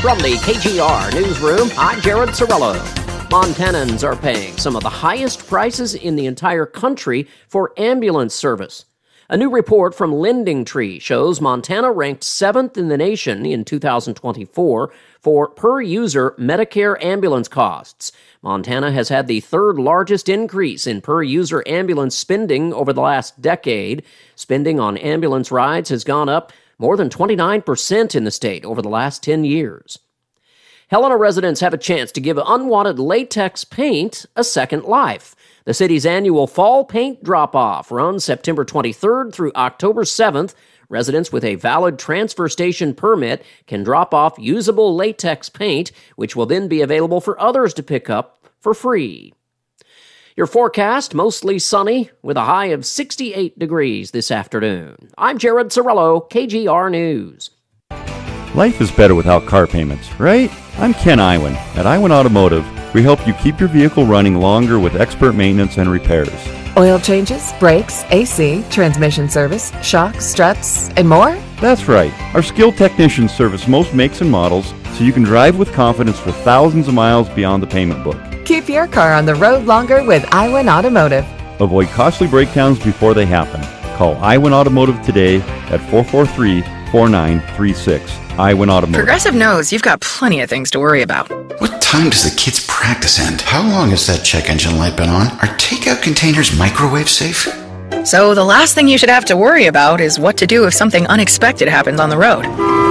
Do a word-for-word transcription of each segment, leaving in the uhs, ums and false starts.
From the K G R Newsroom, I'm Jared Sorello. Montanans are paying some of the highest prices in the entire country for ambulance service. A new report from LendingTree shows Montana ranked seventh in the nation in two thousand twenty-four for per-user Medicare ambulance costs. Montana has had the third largest increase in per-user ambulance spending over the last decade. Spending on ambulance rides has gone up more than twenty-nine percent in the state over the last ten years. Helena residents have a chance to give unwanted latex paint a second life. The city's annual fall paint drop-off runs September twenty-third through October seventh. Residents with a valid transfer station permit can drop off usable latex paint, which will then be available for others to pick up for free. Your forecast, mostly sunny, with a high of sixty-eight degrees this afternoon. I'm Jared Sorello, K G R News. Life is better without car payments, right? I'm Ken Iwan. At Iwan Automotive, we help you keep your vehicle running longer with expert maintenance and repairs. Oil changes, brakes, A C, transmission service, shocks, struts, and more? That's right. Our skilled technicians service most makes and models, so you can drive with confidence for thousands of miles beyond the payment book. Keep your car on the road longer with Iwan Automotive. Avoid costly breakdowns before they happen. Call Iwan Automotive today at four four three, four nine three six. Iwan Automotive. Progressive knows you've got plenty of things to worry about. What time does the kids' practice end? How long has that check engine light been on? Are takeout containers microwave safe? So the last thing you should have to worry about is what to do if something unexpected happens on the road.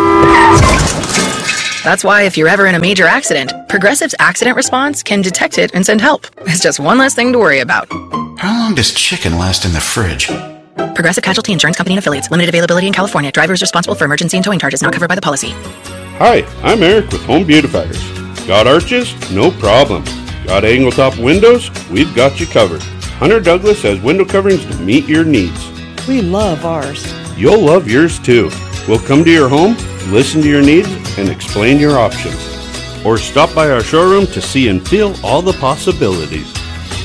That's why if you're ever in a major accident, Progressive's accident response can detect it and send help. It's just one less thing to worry about. How long does chicken last in the fridge? Progressive Casualty Insurance Company and Affiliates. Limited availability in California. Drivers responsible for emergency and towing charges not covered by the policy. Hi, I'm Eric with Home Beautifiers. Got arches? No problem. Got angle top windows? We've got you covered. Hunter Douglas has window coverings to meet your needs. We love ours. You'll love yours too. We'll come to your home, listen to your needs, and explain your options. Or stop by our showroom to see and feel all the possibilities.